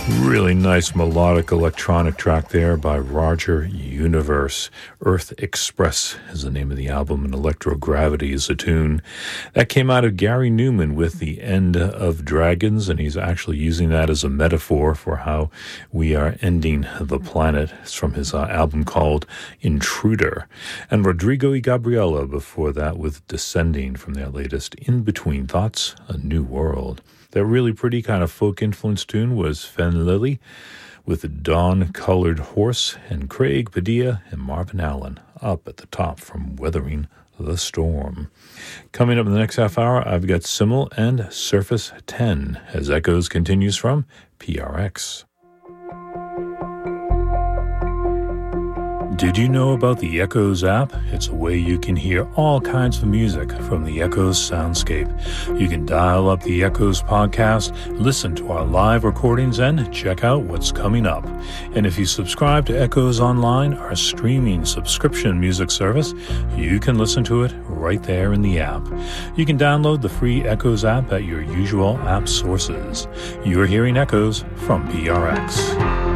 Really nice melodic electronic track there by Roger Universe. Earth Express is the name of the album, and Electrogravity is the tune. That came out of Gary Newman with The End of Dragons, and he's actually using that as a metaphor for how we are ending the planet. It's from his album called Intruder. And Rodrigo y Gabriela before that with Descending from their latest In Between Thoughts, A New World. That really pretty kind of folk-influenced tune was Fen Lily with the Dawn-Colored Horse, and Craig Padilla and Marvin Allen up at the top from Weathering the Storm. Coming up in the next half hour, I've got Simmel and Surface 10 as Echoes continues from PRX. Did you know about the Echoes app? It's a way you can hear all kinds of music from the Echoes soundscape. You can dial up the Echoes podcast, listen to our live recordings, and check out what's coming up. And if you subscribe to Echoes Online, our streaming subscription music service, you can listen to it right there in the app. You can download the free Echoes app at your usual app sources. You're hearing Echoes from PRX.